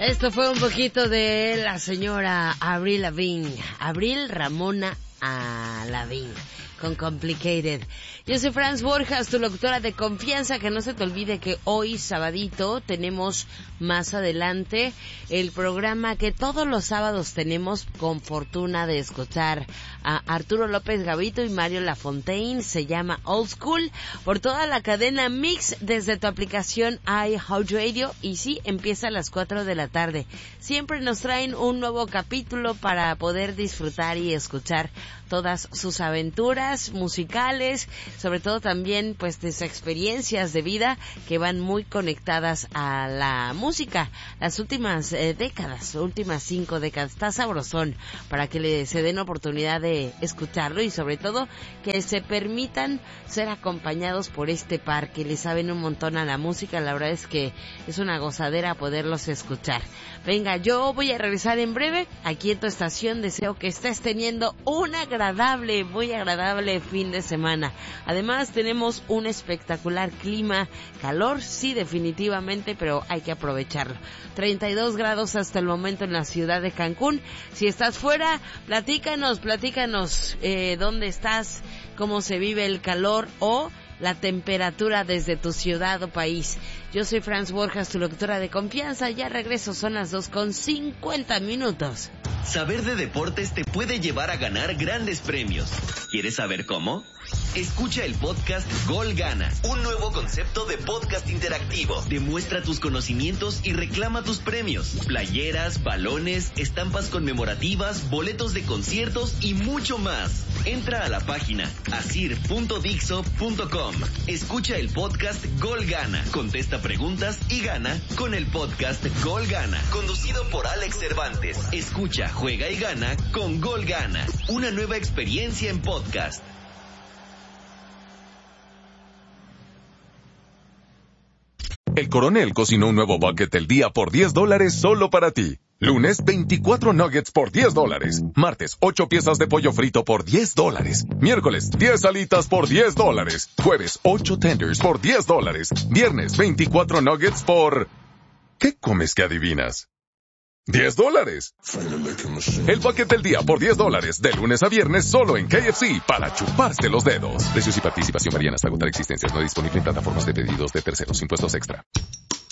Esto fue un poquito de la señora Avril Lavigne, Avril Ramona Lavigne, con Complicated. Yo soy Franz Borjas, tu locutora de confianza. Que no se te olvide que hoy, sabadito, tenemos más adelante el programa que todos los sábados tenemos con fortuna de escuchar a Arturo López Gavito y Mario Lafontaine. Se llama Old School, por toda la cadena Mix, desde tu aplicación iHeartRadio. Y sí, empieza a las 4 de la tarde. Siempre nos traen un nuevo capítulo para poder disfrutar y escuchar todas sus aventuras musicales, sobre todo también pues de sus experiencias de vida que van muy conectadas a la música. Las últimas décadas, últimas 5 décadas, está sabrosón para que se den oportunidad de escucharlo y sobre todo que se permitan ser acompañados por este par que le saben un montón a la música. La verdad es que es una gozadera poderlos escuchar. Venga, yo voy a regresar en breve aquí en tu estación. Deseo que estés teniendo una muy agradable fin de semana. Además tenemos un espectacular clima, calor sí definitivamente, pero hay que aprovecharlo. 32 grados hasta el momento en la ciudad de Cancún. Si estás fuera, platícanos dónde estás, cómo se vive el calor o la temperatura desde tu ciudad o país. Yo soy Franz Borjas, tu locutora de confianza. Ya regreso, son las 2:50. Saber de deportes te puede llevar a ganar grandes premios. ¿Quieres saber cómo? Escucha el podcast Gol Gana, un nuevo concepto de podcast interactivo. Demuestra tus conocimientos y reclama tus premios. Playeras, balones, estampas conmemorativas, boletos de conciertos y mucho más. Entra a la página asir.dixo.com. Escucha el podcast Gol Gana. Contesta preguntas y gana con el podcast Gol Gana, conducido por Alex Cervantes. Escucha, juega y gana con Gol Gana. Una nueva experiencia en podcast. El Coronel cocinó un nuevo bucket del día por $10 solo para ti. Lunes, 24 nuggets por $10. Martes, 8 piezas de pollo frito por $10. Miércoles, 10 alitas por $10. Jueves, 8 tenders por $10. Viernes, 24 nuggets por... ¿Qué comes que adivinas? $10. El bucket del día por $10, de lunes a viernes solo en KFC, para chuparse los dedos. Precios y participación varían hasta agotar existencias. No disponible en plataformas de pedidos de terceros. Impuestos extra.